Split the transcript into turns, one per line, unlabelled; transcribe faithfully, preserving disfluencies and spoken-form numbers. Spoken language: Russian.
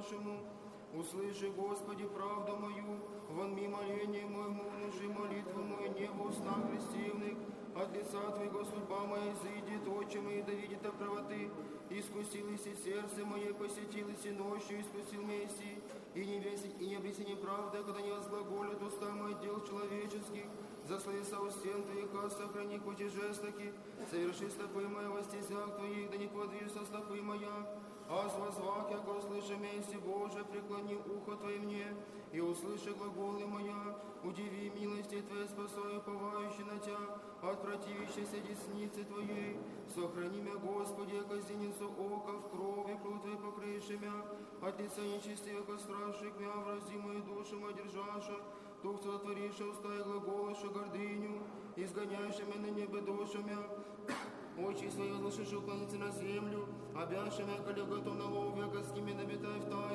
нашему. Услыши, Господи, правду мою, вон ми моление моему, внуши молитву мою, небо устам христиевных. От лица Твоего судьба моя изыдет, очи мои да видит о правоты. Искусилось и сердце мое, посетилось и ночью, искусил месси. И не веси, и не обреси неправда, когда не возглаголят уста мои дел человеческих. Засловися у стен Твоих, а сохрани пути жестоки. Соверши стопы мои во стезях Твоих, да не подвижется стопы моя. Аз возвах, яко услыши месси Боже, преклони ухо Твое мне, и услыши глаголы моя. Удиви милости Твоей, спасай уповающий на Тя, от противящейся десницы Твоей. Сохрани меня, Господи, яко зеницу ока в крови, кровь Твоей покрывши мя, от лица нечестивых страшных мя, врази мою душу мою держаша. Дух сотворивши уста и глаголыша гордыню, изгоняющий меня на небо душами. Очи свои возложишь уклониться на землю, обяши меня, коли готов на лов, яко с ними набитай в тайне.